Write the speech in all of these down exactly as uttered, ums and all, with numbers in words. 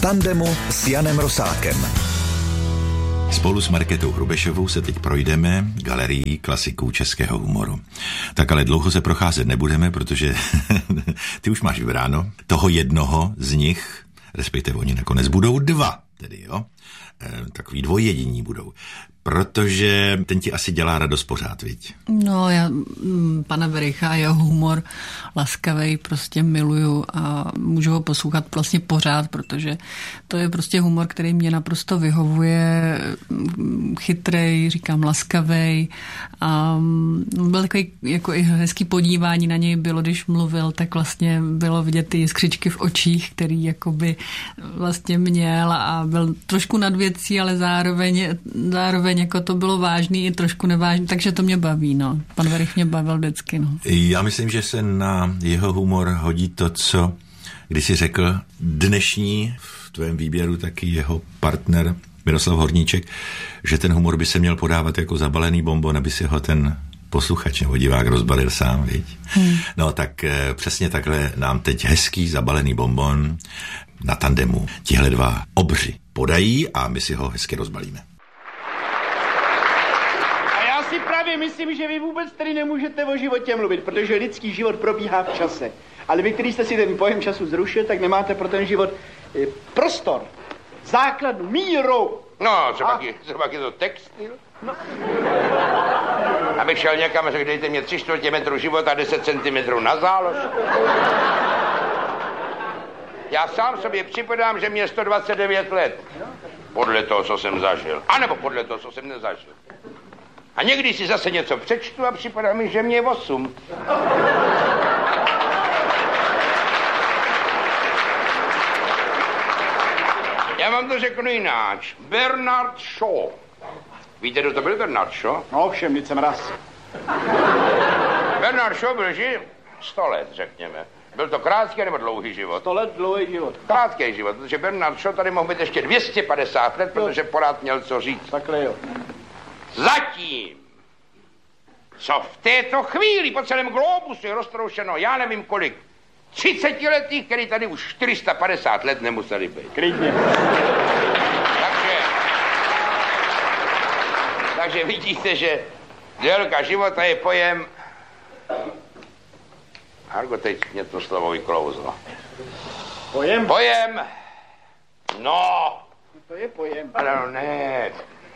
tandemu s Janem Rosátkem. Spolu s Markétou Hrubešovou se teď projdeme galerií klasiků českého humoru. Tak ale dlouho se procházet nebudeme, protože ty už máš vybráno toho jednoho z nich, respektive oni nakonec budou dva, tedy jo, e, takový dvojjediní budou. Protože ten ti asi dělá radost pořád, viď? No, já m, pana Wericha a jeho humor laskavej prostě miluju a můžu ho poslouchat vlastně pořád, protože to je prostě humor, který mě naprosto vyhovuje, chytrej, říkám laskavej a byl takový jako i hezký podívání na něj bylo, když mluvil, tak vlastně bylo vidět ty jiskřičky v očích, který jakoby vlastně měl a byl trošku nad věcí, ale zároveň, zároveň jako to bylo vážný i trošku nevážný, takže to mě baví, no. Pan Werich mě bavil vždycky, no. Já myslím, že se na jeho humor hodí to, co když si řekl dnešní v tvém výběru taky jeho partner Miroslav Horníček, že ten humor by se měl podávat jako zabalený bonbon, aby si ho ten posluchač nebo divák rozbalil sám, viď? Hmm. No tak e, přesně takhle nám teď hezký zabalený bonbon na tandemu tihle dva obři podají a my si ho hezky rozbalíme. Si právě myslím, že vy vůbec tady nemůžete o životě mluvit, protože lidský život probíhá v čase. Ale vy, který jste si ten pojem času zrušil, tak nemáte pro ten život eh, prostor, základnu, míru. No, třeba, A... třeba je to textil. No. Abych šel někam a řekl, dejte mě tři čtvrtě metru života a deset centimetrů na zálož. Já sám sobě připadám, že mě sto dvacet devět let. Podle toho, co jsem zažil. A nebo podle toho, co jsem nezažil. A někdy si zase něco přečtu a připadá mi, že mě je osm. Já vám to řeknu jináč. Bernard Shaw. Víte, kdo to byl Bernard Shaw? No ovšem, teď jsem raz. Bernard Shaw byl živ sto let, řekněme. Byl to krátký nebo dlouhý život? Sto let dlouhý život. Krátký život, protože Bernard Shaw tady mohl být ještě dvě stě padesát let, protože pořád měl co říct. Takhle jo. Zatím, co v této chvíli po celém globusu je roztroušeno, já nevím kolik, třicetiletých, který tady už čtyři sta padesát let nemuseli být. Klidně. Takže, takže vidíte, že délka života je pojem... Hargo, teď mě to slovo vyklouzlo. Pojem? Pojem... No. To je pojem. Ale no ne...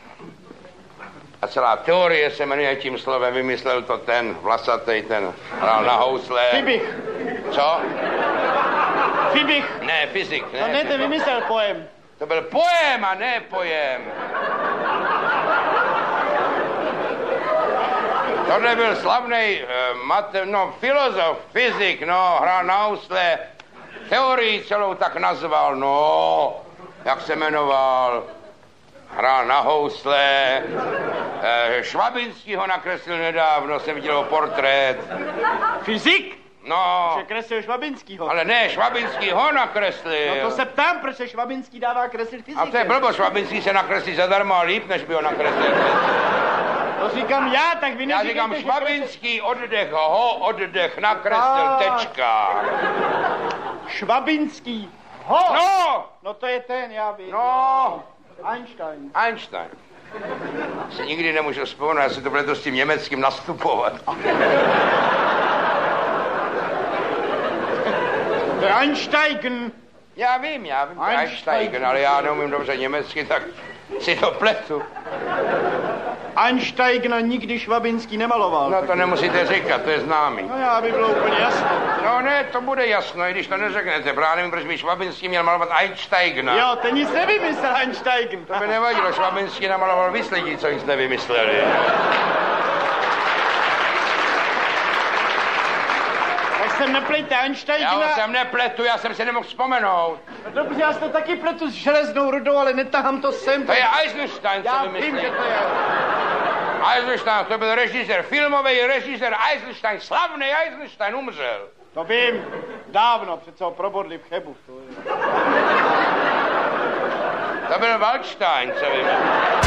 A celá teorie se jmenuje tím slovem, vymyslel to ten vlasatej, ten hrál na housle. Fibich. Co? Fibich. Ne, fyzik, ne. No ne, ten vymyslel pojem. To byl pojem a ne pojem. Tohle byl slavnej uh, mate, no, filozof, fyzik, no, hrál na housle. Teorii celou tak nazval, no, jak se jmenoval. Hrál na housle, e, Švabinský ho nakreslil nedávno, jsem viděl portrét. Fyzik? No. Že kreslil Švabinskýho. Ale ne, Švabinský ho nakreslil. No to se ptám, proč se Švabinský dává kreslit fyzikem. A to je blbo, Švabinský se nakreslí zadarmo a líp, než by ho nakreslil. To říkám já, tak vy Já říkám Švabinský, oddech, ho, oddech, nakreslil, tečka. Švabinský, ho. No. No to je ten, já vím. No. Einstein. Einstein. Si nikdy nemůžu vzpomenout, já si to bude s tím německým nastupovat. To je Einsteigen. Já vím, já vím, Einstein. Einsteigen, ale já neumím dobře německy, tak si to pletu. Einsteigena nikdy Švabinský nemaloval. No to nemusíte říkat, to je známý. No já by bylo úplně jasno. No ne, to bude jasno, i když to neřeknete. Právě nevím, proč by Švabinský měl malovat Einsteigena. Jo, ten nic nevymyslel Einsteigen. To by nevadilo, Švabinský namaloval vyslidí, co nic nevymysleli. Tak jsem neplejte Einsteigena. Já jsem nepletu, já jsem si nemohl vzpomenout. No dobře, já si to taky pletu s železnou rudou, ale netahám to sem. To je Eisenstein, co já vymyslel. vím, že to je. Eisenstein, to byl režisér, filmový režisér Eisenstein, slavný Eisenstein umřel. To vím, dávno, přece ho probodli v Chebu. To, je. To byl Waldstein, co vymyslel.